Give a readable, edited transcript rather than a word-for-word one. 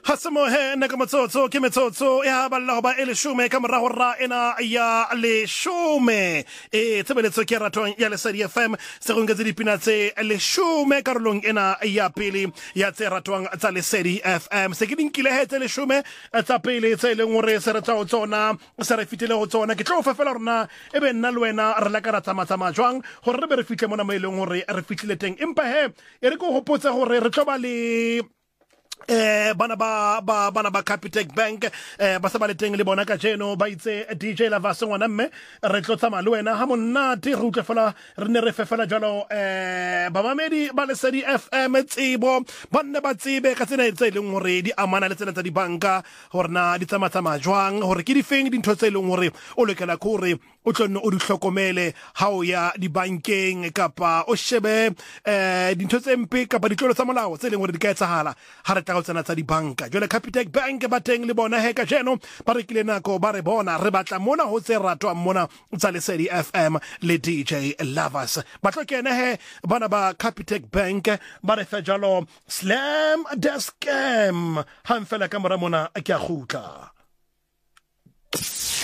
Hasamo he na ka motsotso ke metsotso ya balla hoba ele shume ka mora hora ena ya le shume tsebeletso ke ratong ya Lesedi FM se go ngetse dipina tse le shume karolong ena ya pele ya tse ratwang tsa Lesedi FM se ke dinkile he tse le shume tsa pele tse leng hore se ratwa ho tsona se re fitile ho tsona ke tlo fefela rona ebe nna le wena re la ka ratama jwang hore re be re fitle mona mo eleng hore re fitlile teng empa he e re go hopotsa hore re tlo ba le bana ba Capitec Bank ba sa ba le teng le bona ka jeno ba itse DJ Lavas ngwana mme re tlo tsama le wena ha monate re utlefela re ne re fefela jalo ba mamedi ba Lesedi FM tsebo banne ba tsebe ka tsena tse leng hore di amana le tsena tsa di banka hore na di tsama jwang hore ke di feng dintho tse leng hore o lokela gore o tlonne o di hlokomele ha o ya di bankeng kapa o shebe dintho tse mpe kapa ditlolo tsa molao tse leng hore di ka etsahala ha re tla go tsena tsa di banka jole Capitec Bank ba teng le bona he ka jeno ba re kile nako ba re bona re batla mona ho tse ratwa mona tsa Lesedi FM le DJ Lavas ba tlo kena he bana ba Capitec Bank ba re fa jalo slam desk ha mfela ka mora mona ke a khutla